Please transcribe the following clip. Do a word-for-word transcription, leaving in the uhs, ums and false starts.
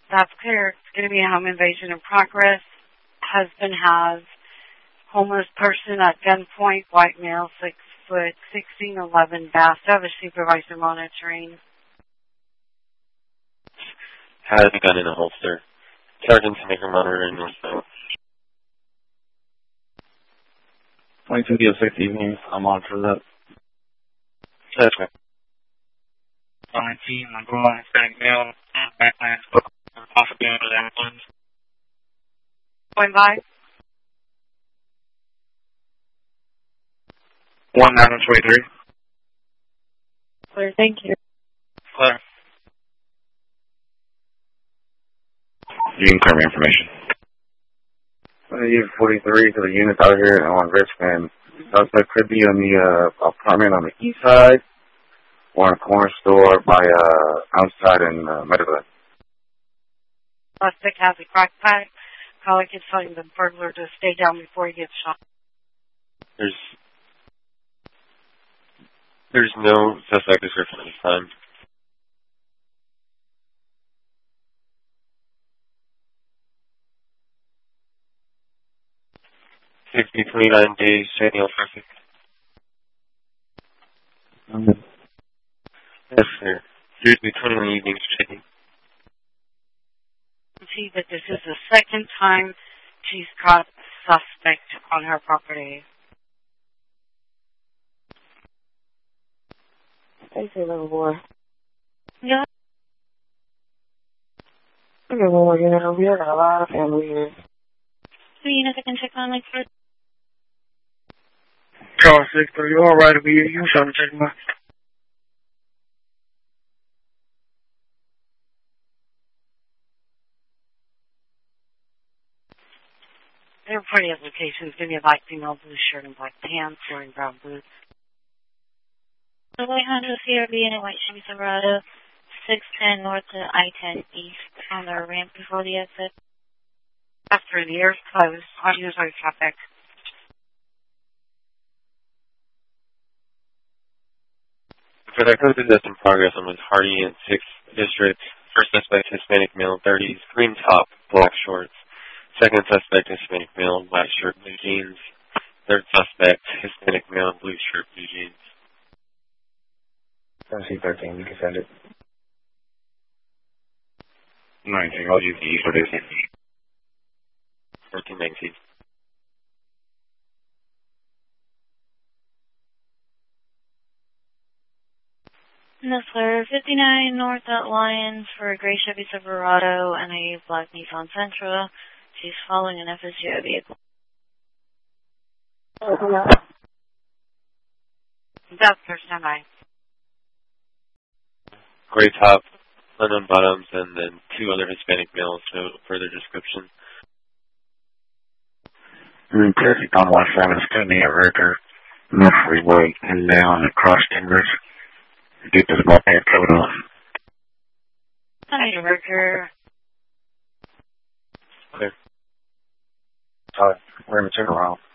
That's clear. It's going to be a home invasion in progress. Husband has homeless person at gunpoint, white male, six foot, sixteen, eleven, bathtub, a supervisor monitoring. Has a gun in a holster. Sergeant Sneaker monitoring northbound. twenty-two D oh six evening, I'm on for that. That's right. nineteen, I'm going Hispanic male, backlands, possibly under the influence. Going by. one nine twenty-three. Clear, thank you. Clear. You can cover information. Unit forty-three to the units out here on Richmond. Suspect could be on the uh, apartment on the east side or in a corner store by uh, outside in uh, Meadowwood. Suspect has a crack pipe. Caller is telling the burglar to stay down before he gets shot. There's there's no suspect description at this time. sixty, twenty-nine days, checking out traffic. Mm-hmm. Yes, sir. Tuesday, twenty-one evenings, checking. See that this is the second time she's caught a suspect on her property. Thank you, little boy. Yeah. Okay, well, you know, we have a lot of family here. So you know I can check on like for Charles six, are you alright to be here? You trying to check my... there are plenty of locations. Give me a black female, blue shirt and black pants, wearing brown boots. The white Honda C R V and a white Chevy Silverado, six ten north to I ten east on the ramp before the exit. After the air's closed, on usually traffic. For that code that's in progress, I'm with Hardy in sixth District. First suspect, Hispanic male, thirties, green top, black shorts. Second suspect, Hispanic male, black shirt, blue jeans. Third suspect, Hispanic male, blue shirt, blue jeans. M C thirteen, you can send it. nineteen, I'll use the E for this. thirteen nineteen. No, sir. fifty-nine north at Lyons for a gray Chevy Silverado and a black Nissan Sentra. She's following an F S U vehicle. That's her standby. Gray top, unknown bottoms, and then two other Hispanic males. No further description. Green Pacific on one side of the Stony at Ricker, North Freeway, and down across Timbers. Get this moped covered on. Hi, Ricker. Clear. Alright, we're going to turn around.